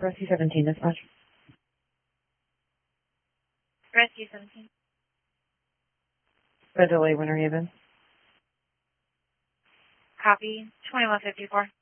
Rescue 17, dispatch. Rescue 17. Red Delay, Winter Haven. Copy. 2154.